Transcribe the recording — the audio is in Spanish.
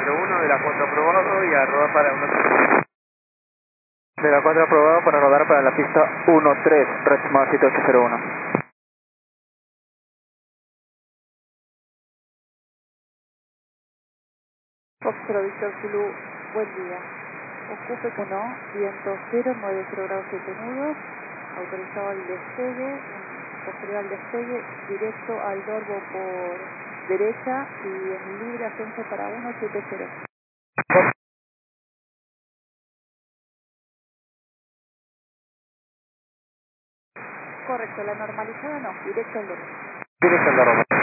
701 de la 4 aprobado y a rodar para 13. De la 4 aprobado para rodar para la pista 13, Redsmart 7801. Foxtrot Víctor Zulu, buen día. Ocupe 1, viento 0, 90 grados 7 nudos, autorizado al despegue, posterior al despegue, directo al Dorbo por derecha y en libre ascenso para 170. Correcto, la normalizada no, directo al Dorbo. Directo al Dorbo.